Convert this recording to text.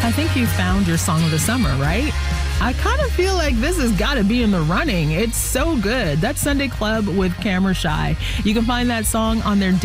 I think you found your song of the summer, right? I kind of feel like this has got to be in the running. It's so good. That's Sunday Club with Camera Shy. You can find that song on their